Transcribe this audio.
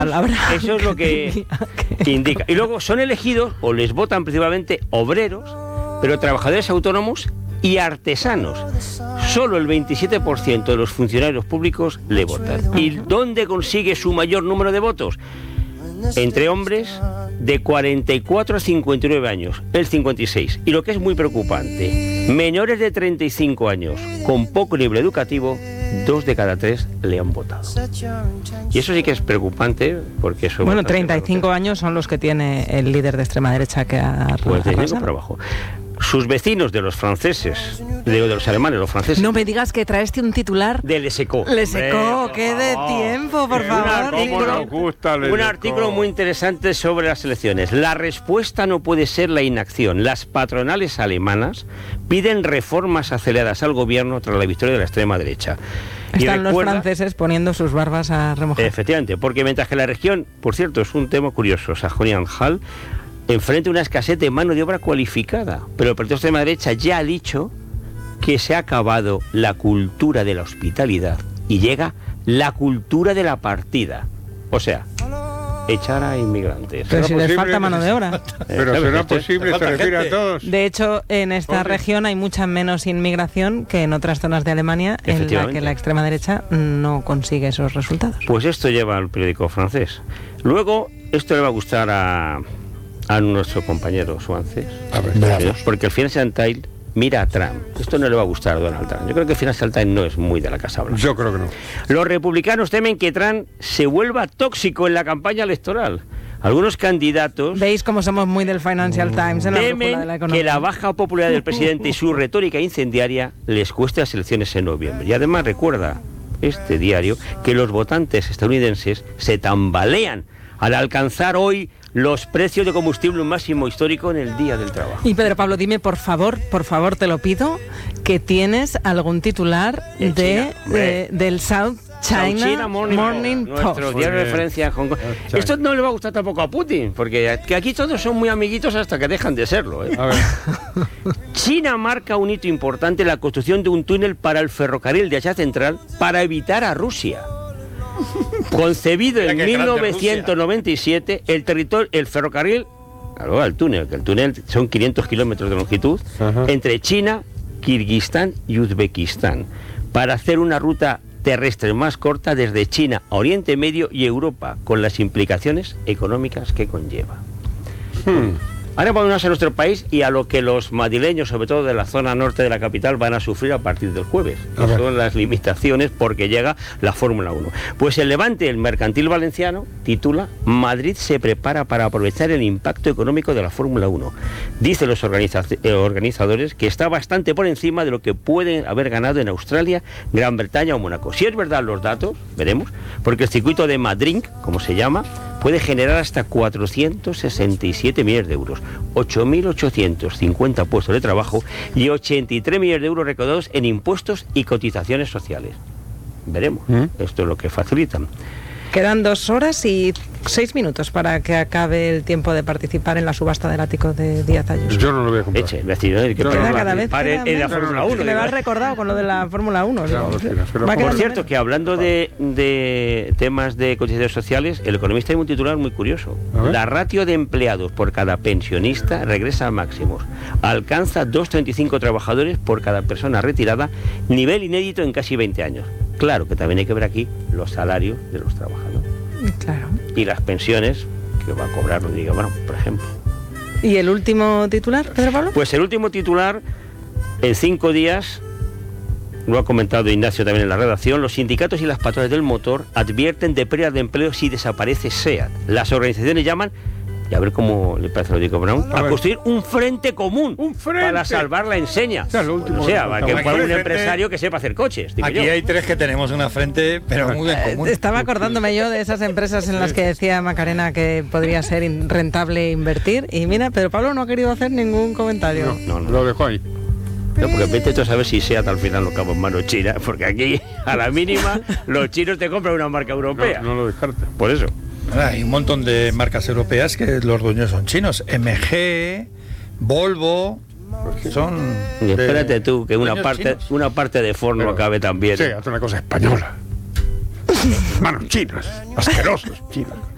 Eso es lo que indica. Y luego son elegidos o les votan principalmente obreros, pero trabajadores autónomos y artesanos. Solo el 27% de los funcionarios públicos le votan. ¿Y dónde consigue su mayor número de votos? Entre hombres de 44 a 59 años, el 56. Y lo que es muy preocupante, menores de 35 años con poco nivel educativo, 2 de cada 3 le han votado. Y eso sí que es preocupante, porque eso... Bueno, 35 años son los que tiene el líder de extrema derecha que ha pues de por abajo. Sus vecinos de los franceses, de los alemanes, los franceses... No me digas que traeste un titular... De Le Secó. Le Secó, qué de tiempo, por favor. Un artículo muy interesante sobre las elecciones. La respuesta no puede ser la inacción. Las patronales alemanas piden reformas aceleradas al gobierno tras la victoria de la extrema derecha. Están los franceses poniendo sus barbas a remojar. Efectivamente, porque mientras que la región, por cierto, es un tema curioso, Sajonia-Anhalt, enfrente una escasez de mano de obra cualificada, pero el partido de extrema derecha ya ha dicho que se ha acabado la cultura de la hospitalidad y llega la cultura de la partida, o sea, echar a inmigrantes. Pero si les falta mano de obra. Pero será posible, se refiere a todos. De hecho, en esta región hay mucha menos inmigración que en otras zonas de Alemania, en la que la extrema derecha no consigue esos resultados. Pues esto lleva al periódico francés. Luego, esto le va a gustar a nuestro compañero Suárez, porque el Financial Times mira a Trump. Esto no le va a gustar a Donald Trump. Yo creo que el Financial Times no es muy de la Casa Blanca. Yo creo que no. Los republicanos temen que Trump se vuelva tóxico en la campaña electoral. Algunos candidatos... ¿Veis cómo somos muy del Financial Times en la brújula de la economía? Que la baja popularidad del presidente y su retórica incendiaria les cueste las elecciones en noviembre. Y además recuerda este diario que los votantes estadounidenses se tambalean al alcanzar hoy los precios de combustible un máximo histórico en el Día del Trabajo. Y Pedro Pablo, dime por favor, te lo pido, que tienes algún titular del South China Morning Post. Nuestro diario de referencia en Hong Kong. Esto no le va a gustar tampoco a Putin, porque aquí todos son muy amiguitos hasta que dejan de serlo. A ver. China marca un hito importante en la construcción de un túnel para el ferrocarril de Asia Central para evitar a Rusia. Concebido en 1997, el ferrocarril, el túnel son 500 kilómetros de longitud, entre China, Kirguistán y Uzbekistán, para hacer una ruta terrestre más corta desde China a Oriente Medio y Europa, con las implicaciones económicas que conlleva. Ahora vamos a nuestro país y a lo que los madrileños, sobre todo de la zona norte de la capital, van a sufrir a partir del jueves. Que son las limitaciones porque llega la Fórmula 1. Pues el Levante, el mercantil valenciano, titula Madrid se prepara para aprovechar el impacto económico de la Fórmula 1. Dicen los organizadores que está bastante por encima de lo que pueden haber ganado en Australia, Gran Bretaña o Mónaco. Si es verdad los datos, veremos, porque el circuito de Madrid, como se llama, puede generar hasta 467 millones de euros, 8.850 puestos de trabajo y 83 millones de euros recaudados en impuestos y cotizaciones sociales. Veremos. Esto es lo que facilitan. Quedan 2 horas y 6 minutos para que acabe el tiempo de participar en la subasta del ático de Díaz Ayuso. Yo no lo voy a comprar. En la Fórmula 1. Me lo has recordado con lo de la Fórmula 1. Por cierto, que hablando de temas de cotizaciones sociales, el Economista tiene un titular muy curioso. La ratio de empleados por cada pensionista regresa a máximos. Alcanza 2,35 trabajadores por cada persona retirada, nivel inédito en casi 20 años. Claro que también hay que ver aquí los salarios de los trabajadores. Claro. Y las pensiones que va a cobrar Rodríguez Brown, por ejemplo. ¿Y el último titular, Pedro Pablo? Pues el último titular, en 5 días, lo ha comentado Ignacio también en la redacción, los sindicatos y las patronales del motor advierten de pérdida de empleo si desaparece SEAT. Las organizaciones llaman, y a ver cómo le parece a Rodríguez Brown, a construir un frente común para salvar la enseña. O sea, va a que poner un empresario que sepa hacer coches. Aquí hay 3 que tenemos una frente, pero muy en común. Estaba acordándome yo de esas empresas en las que decía Macarena que podría ser rentable invertir. Y mira, Pedro Pablo no ha querido hacer ningún comentario. No. Lo dejó ahí. No, porque vete tú a saber si SEAT al final lo acaba en manos chinas, porque aquí, a la mínima, los chinos te compran una marca europea. No lo descartes. Por eso. Hay un montón de marcas europeas que los dueños son chinos. MG, Volvo, son... Y espérate tú, que una parte de Ford no acabe también. Sí, hace una cosa española. Manos chinas, asquerosos chinos.